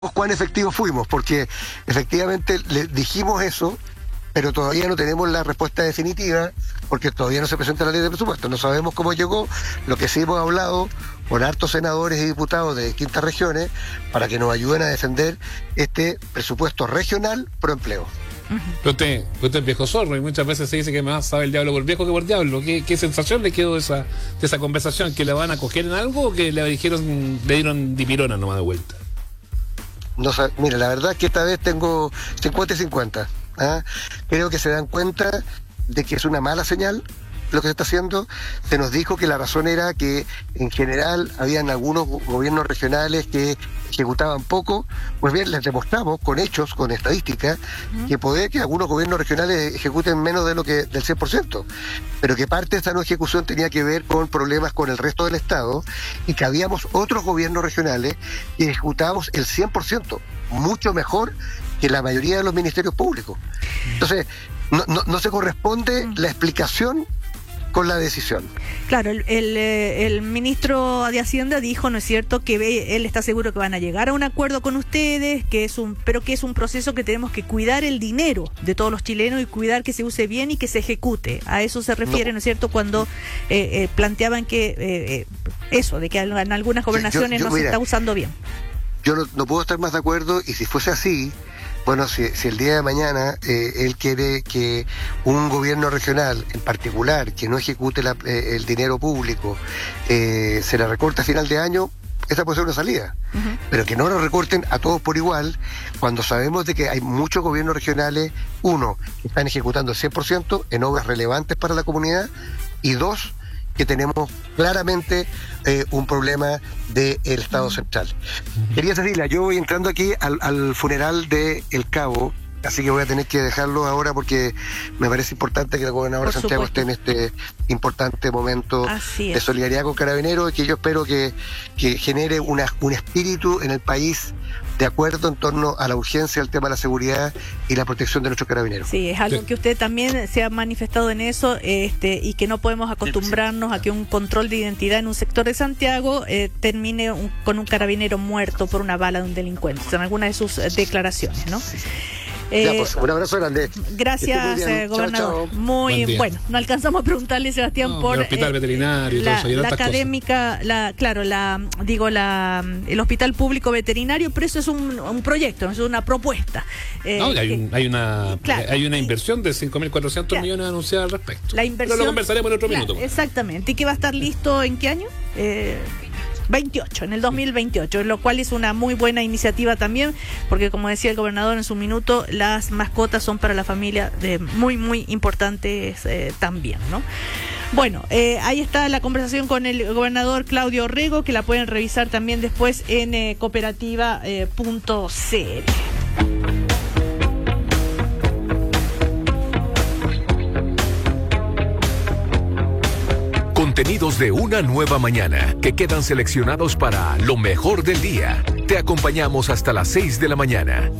cuán efectivos fuimos, porque efectivamente le dijimos eso, pero todavía no tenemos la respuesta definitiva, porque todavía no se presenta la ley de presupuesto. No sabemos cómo llegó. Lo que sí hemos hablado con hartos senadores y diputados de distintas regiones para que nos ayuden a defender este presupuesto regional pro empleo. Usted es viejo zorro y muchas veces se dice que más sabe el diablo por viejo que por diablo. ¿Qué sensación le quedó de esa conversación? ¿Que le van a coger en algo o que le dieron dipirona nomás de vuelta? No, mira, la verdad es que esta vez tengo 50 y 50. Creo que se dan cuenta de que es una mala señal lo que se está haciendo. Se nos dijo que la razón era que en general habían algunos gobiernos regionales que ejecutaban poco. Pues bien, les demostramos con hechos, con estadísticas, que puede que algunos gobiernos regionales ejecuten menos de del 100%, pero que parte de esta no ejecución tenía que ver con problemas con el resto del Estado y que habíamos otros gobiernos regionales que ejecutábamos el 100%, mucho mejor que la mayoría de los ministerios públicos. Entonces, no se corresponde la explicación con la decisión. Claro, el ministro de Hacienda dijo, ¿no es cierto?, que él está seguro que van a llegar a un acuerdo con ustedes, pero que es un proceso que tenemos que cuidar el dinero de todos los chilenos y cuidar que se use bien y que se ejecute. A eso se refiere, ¿no es cierto?, cuando planteaban que eso, de que en algunas gobernaciones no se está usando bien. Yo no puedo estar más de acuerdo, y si fuese así, bueno, si el día de mañana él quiere que un gobierno regional en particular que no ejecute el dinero público se le recorte a final de año, esa puede ser una salida. Pero que no lo recorten a todos por igual, cuando sabemos de que hay muchos gobiernos regionales, uno, que están ejecutando el 100% en obras relevantes para la comunidad, y dos, que tenemos claramente un problema del Estado central. Quería decirle, yo voy entrando aquí al funeral de El Cabo, así que voy a tener que dejarlo ahora porque me parece importante que la gobernadora de Santiago esté en este importante momento de solidaridad con Carabineros, y que yo espero que genere un espíritu en el país de acuerdo en torno a la urgencia del tema de la seguridad y la protección de nuestros carabineros. Sí, es algo que usted también se ha manifestado en eso, y que no podemos acostumbrarnos a que un control de identidad en un sector de Santiago termine con un carabinero muerto por una bala de un delincuente. Son algunas de sus declaraciones, ¿no? Pues, un abrazo grande. Gracias, gobernador. Chao. Muy bueno. No alcanzamos a preguntarle, Sebastián, por el hospital veterinario y todo eso, y la académica, el hospital público veterinario, pero eso es un proyecto, es una propuesta. Hay una inversión de 5.400 millones anunciada al respecto. La inversión, pero lo conversaremos en otro minuto. Exactamente. ¿Y que va a estar listo en qué año? 28, en el 2028, lo cual es una muy buena iniciativa también, porque como decía el gobernador en su minuto, las mascotas son para la familia muy, muy importantes también, ¿no? Bueno, ahí está la conversación con el gobernador Claudio Rego, que la pueden revisar también después en cooperativa.cl. Contenidos de una nueva mañana que quedan seleccionados para lo mejor del día. Te acompañamos hasta las 6 de la mañana.